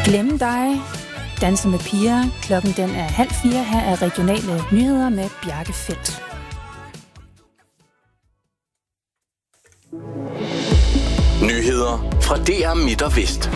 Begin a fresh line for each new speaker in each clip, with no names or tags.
Glemme dig, danse med piger. Klokken den er 3:30. Her er regionale nyheder med Bjarke Feldt.
Nyheder fra DR Midt og Vest.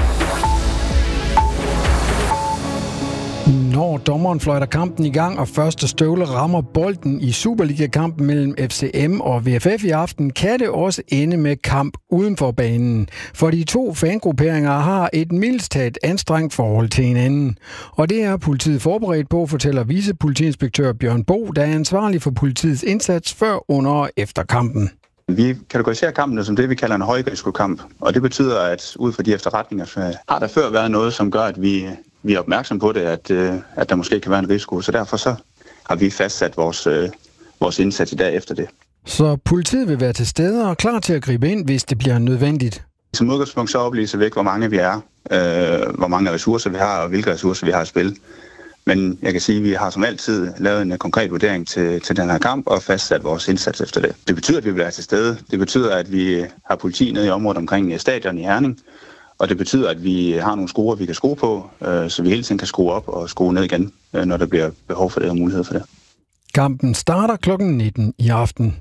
Når dommeren fløjter kampen i gang, og første støvle rammer bolden i Superliga-kampen mellem FCM og VFF i aften, kan det også ende med kamp uden for banen. For de to fangrupperinger har et mildest talt anstrengt forhold til hinanden. Og det er politiet forberedt på, fortæller vicepolitiinspektør Bjørn Bo, der er ansvarlig for politiets indsats før, under og efter kampen.
Vi kategoriserer kampene som det, vi kalder en højrisikokamp, og det betyder, at ud fra de efterretninger har der før været noget, som gør, at vi er opmærksom på det, at der måske kan være en risiko. Så derfor så har vi fastsat vores indsats i dag efter det.
Så politiet vil være til stede og klar til at gribe ind, hvis det bliver nødvendigt?
Som udgangspunkt så oplyser vi ikke, hvor mange vi er, hvor mange ressourcer vi har, og hvilke ressourcer vi har at spille. Men jeg kan sige, at vi har som altid lavet en konkret vurdering til den her kamp og fastsat vores indsats efter det. Det betyder, at vi vil være til stede. Det betyder, at vi har politi nede i området omkring stadion i Herning. Og det betyder, at vi har nogle skruer, vi kan skrue på, så vi hele tiden kan skrue op og skrue ned igen, når der bliver behov for det og mulighed for det.
Kampen starter klokken 19 i aften.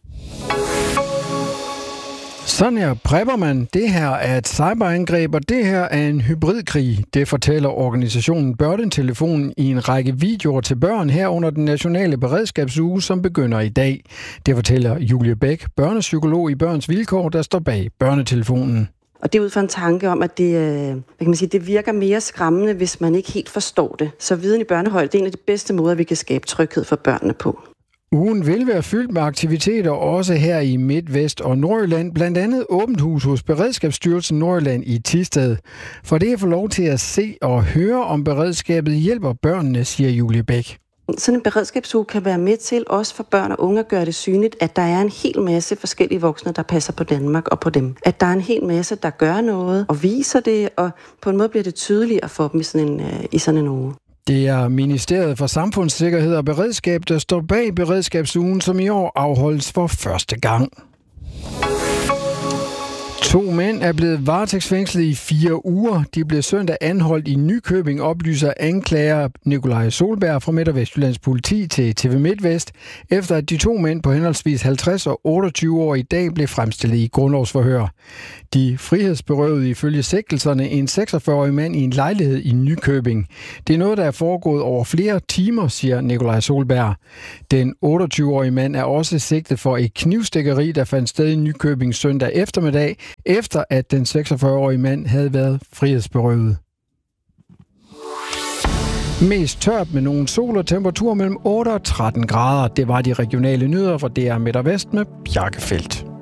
Sådan her prepper man. Det her er et cyberangreb, og det her er en hybridkrig. Det fortæller organisationen Børnetelefonen i en række videoer til børn her under den nationale beredskabsuge, som begynder i dag. Det fortæller Julie Bæk, børnepsykolog i Børns Vilkår, der står bag Børnetelefonen.
Og det er ud fra en tanke om, at det virker mere skræmmende, hvis man ikke helt forstår det. Så viden i børnehøjde, det er en af de bedste måder, vi kan skabe tryghed for børnene på.
Ugen vil være fyldt med aktiviteter også her i Midt, Vest og Nordjylland. Blandt andet åbent hus hos Beredskabsstyrelsen Nordjylland i Thisted. For det er få lov til at se og høre om beredskabet hjælper børnene, siger Julie Bæk.
Sådan en beredskabsuge kan være med til, også for børn og unge, at gøre det synligt, at der er en hel masse forskellige voksne, der passer på Danmark og på dem. At der er en hel masse, der gør noget og viser det, og på en måde bliver det tydeligere for dem i sådan en uge.
Det er Ministeriet for Samfundssikkerhed og Beredskab, der står bag beredskabsugen, som i år afholdes for første gang. 2 mænd er blevet varetægtsfængslet i 4 uger. De blev søndag anholdt i Nykøbing, oplyser anklager Nikolaj Solberg fra Midt- og Vestjyllands politi til TV MidtVest, efter at de 2 mænd på henholdsvis 50 og 28 år i dag blev fremstillet i grundlovsforhør. De frihedsberøvede ifølge sigtelserne en 46-årig mand i en lejlighed i Nykøbing. Det er noget, der er foregået over flere timer, siger Nikolaj Solberg. Den 28-årige mand er også sigtet for et knivstikkeri, der fandt sted i Nykøbing søndag eftermiddag, efter at den 46-årige mand havde været frihedsberøvet. Mest tørt med nogle sol og temperatur mellem 8 og 13 grader. Det var de regionale nyheder fra DR Midt og Vest med Bjarke Feldt.